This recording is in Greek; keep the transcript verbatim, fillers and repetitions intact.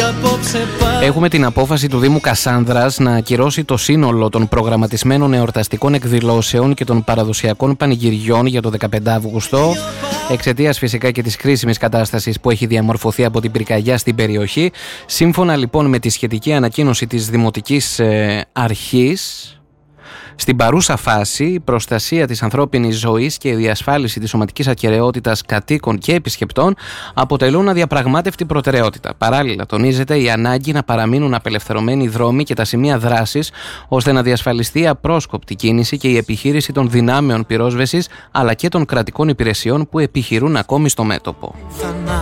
Έχουμε την απόφαση του Δήμου Κασάνδρας να ακυρώσει το σύνολο των προγραμματισμένων εορταστικών εκδηλώσεων και των παραδοσιακών πανηγυριών για το δεκαπέντε Αυγούστου, εξαιτίας φυσικά και της κρίσιμης κατάστασης που έχει διαμορφωθεί από την πυρκαγιά στην περιοχή. Σύμφωνα λοιπόν με τη σχετική ανακοίνωση της Δημοτικής ε, Αρχής, στην παρούσα φάση, η προστασία της ανθρώπινης ζωής και η διασφάλιση της σωματικής ακεραιότητας κατοίκων και επισκεπτών αποτελούν αδιαπραγμάτευτη προτεραιότητα. Παράλληλα, τονίζεται η ανάγκη να παραμείνουν απελευθερωμένοι οι δρόμοι και τα σημεία δράσης, ώστε να διασφαλιστεί η απρόσκοπτη κίνηση και η επιχείρηση των δυνάμεων πυρόσβεσης αλλά και των κρατικών υπηρεσιών που επιχειρούν ακόμη στο μέτωπο.